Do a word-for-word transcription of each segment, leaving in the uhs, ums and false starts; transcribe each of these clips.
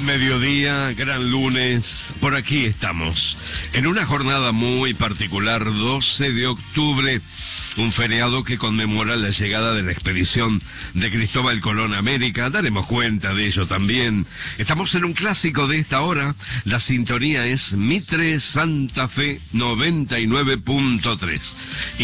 Buen mediodía, gran lunes, por aquí estamos, en una jornada muy particular, doce de octubre, un feriado que conmemora la llegada de la expedición de Cristóbal Colón a América. Daremos cuenta de ello también. Estamos en un clásico de esta hora, la sintonía es Mitre Santa Fe noventa y nueve punto tres.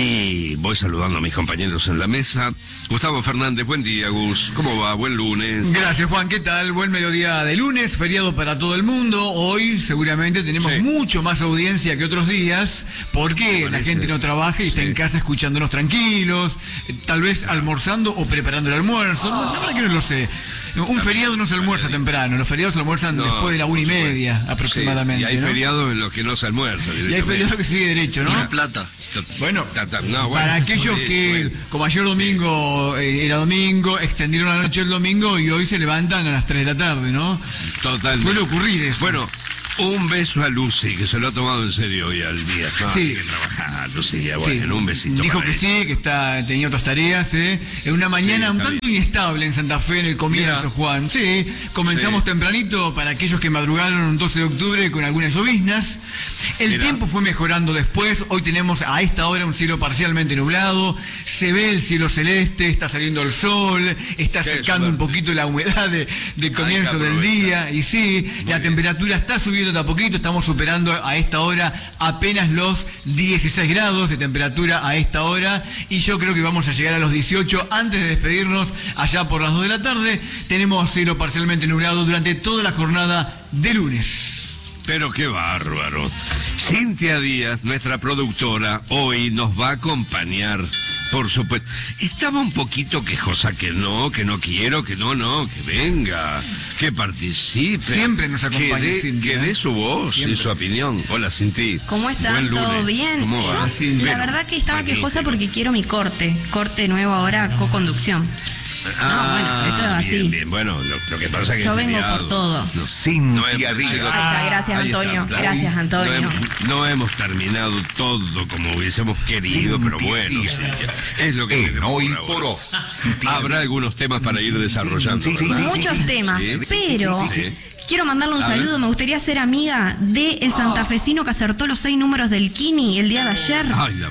Y voy saludando a mis compañeros en la mesa. Gustavo Fernández, buen día, Gus, ¿cómo va? Buen lunes. Gracias, Juan, ¿qué tal? Buen mediodía de lunes, feriado para todo el mundo. Hoy seguramente tenemos sí. mucho más audiencia que otros días, porque la gente no trabaja y sí. está en casa escuchándonos tranquilos, tal vez almorzando o preparando el almuerzo. Oh. La verdad que no lo sé. Un feriado no se almuerza temprano, los feriados se almuerzan no, después de la una y media aproximadamente. Sí, y hay ¿no? feriados en los que no se almuerza. Y hay feriados que sigue derecho, ¿no? Y plata. Bueno, no, bueno, para aquellos sí, que, bueno. como ayer domingo eh, era domingo, extendieron la noche el domingo y hoy se levantan a las tres de la tarde, ¿no? Totalmente. Suele ocurrir eso. Bueno, un beso a Lucy, que se lo ha tomado en serio hoy al día. No, sí. Hay que trabajar, Lucía, bueno, sí. un besito. Dijo para que ella. sí, que está tenía otras tareas, ¿eh? En una mañana sí, un tanto bien. inestable en Santa Fe en el comienzo, Mira. Juan. Sí, comenzamos sí. tempranito para aquellos que madrugaron un doce de octubre con algunas lloviznas. El Mira. tiempo fue mejorando después. Hoy tenemos a esta hora un cielo parcialmente nublado. Se ve el cielo celeste, está saliendo el sol, está secando un poquito la humedad de, de comienzo del día. Y sí, Muy la bien. temperatura está subiendo de a poquito. Estamos superando a esta hora apenas los dieciséis grados de temperatura a esta hora. Y yo creo que vamos a llegar a los dieciocho antes de despedirnos allá por las dos de la tarde. Tenemos cielo parcialmente nublado durante toda la jornada de lunes. Pero qué bárbaro. Cintia Díaz, nuestra productora, hoy nos va a acompañar, por supuesto. Estaba un poquito quejosa que no, que no quiero, que no, no, que venga, que participe. Siempre nos acompaña, que dé, Cintia. Que dé su voz Siempre. y su opinión. Hola, Cintia. ¿Cómo están? ¿Todo bien? ¿Cómo va? Yo, la bueno, verdad que estaba magnífico. quejosa porque quiero mi corte. Corte nuevo ahora, co-conducción. Ah, no, bueno, esto es así. Bien, bien. Bueno, lo, lo que pasa es que yo vengo feriado. por todo. No, Cintia Díaz. Ah, gracias, Antonio. Está, Gracias, Antonio. No hemos, no hemos terminado todo como hubiésemos querido, Cintia pero bueno, Cintia, es lo que eh, hoy por hoy. Habrá algunos temas para ir desarrollando. Sí, sí, sí, Muchos sí, temas, sí, pero... Sí, sí, sí. Quiero mandarle un a saludo, ver. me gustaría ser amiga de el santafesino que acertó los seis números del Kini el día de ayer. Ay,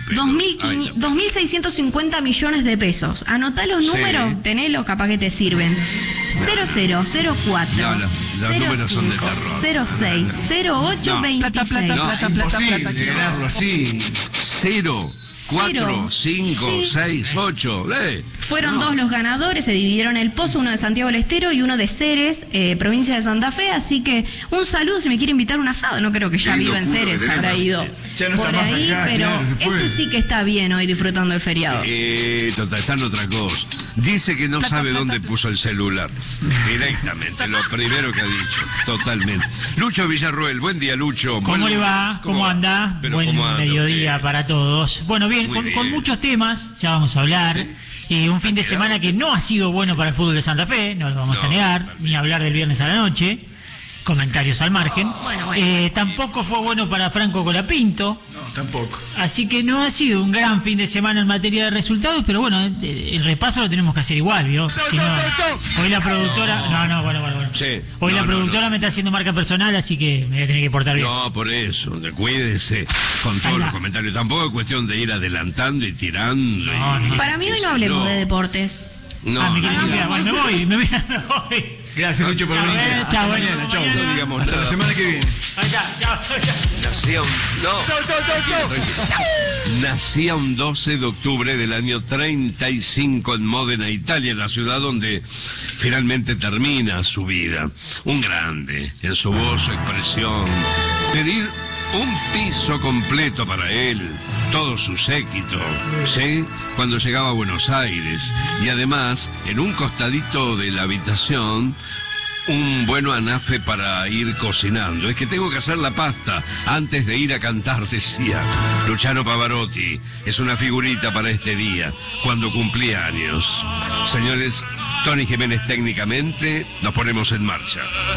dos mil seiscientos cincuenta millones de pesos. Anotá los sí. números, tenelos, capaz que te sirven. cero cero cero cuatro no, no, los números son de terror. cero seis cero ocho veintiséis. Plata, plata, plata, plata, plata, ganarlo así. Cero. Cuatro, cinco, seis, ocho. Eh. Fueron no. dos los ganadores, se dividieron el pozo, uno de Santiago del Estero y uno de Ceres, eh, provincia de Santa Fe. Así que un saludo si me quiere invitar a un asado. No creo que ya viva en Ceres, habrá ido ya no por está ahí, acá, pero claro, ese sí que está bien hoy disfrutando el feriado. Eh, total, está en otra cosa. Dice que no sabe dónde puso el celular. Directamente, lo primero que ha dicho. Totalmente. Lucho Villarruel, buen día, Lucho. ¿Cómo buen le va? lunes. ¿Cómo, ¿Cómo anda? Pero Buen ¿cómo anda mediodía usted? para todos. Bueno, bien, con, bien. con muchos temas, ya vamos a hablar. Sí. Eh, un fin de semana que no ha sido bueno para el fútbol de Santa Fe, no lo vamos no, a negar, también. ni hablar del viernes a la noche. Comentarios al margen. Oh, bueno, bueno. Eh, tampoco fue bueno para Franco Colapinto. No, tampoco. Así que no ha sido un gran fin de semana en materia de resultados, pero bueno, el repaso lo tenemos que hacer igual, ¿vio? Chau, si chau, no, chau, chau. Hoy la productora... No, no, bueno, bueno, bueno. Sí. Hoy no, la productora no, no. me está haciendo marca personal, así que me voy a tener que portar bien. No, por eso, cuídese con todos los comentarios. Tampoco es cuestión de ir adelantando y tirando. No, y, no. Para mí hoy no hablemos de deportes. No, ah, me quieren no, limpiar. no, Bueno, me voy, me voy, me voy. Gracias, Lucho, por Chao, venir. eh, Hasta chao, mañana, bueno, chao. mañana. No digamos Hasta nada. la semana que viene. Allá, chao, chao. Nacía un... No. Chau, chau, chau, chau. Nacía un doce de octubre del año treinta y cinco en Módena, Italia, la ciudad donde finalmente termina su vida. Un grande, en su voz, su expresión. Pedir un piso completo para él, todo su séquito, ¿sí? Cuando llegaba a Buenos Aires. Y además, en un costadito de la habitación, un bueno anafe para ir cocinando. Es que tengo que hacer la pasta antes de ir a cantar, decía Luciano Pavarotti. Es una figurita para este día, cuando cumplía años. Señores, Tony Jiménez técnicamente, nos ponemos en marcha.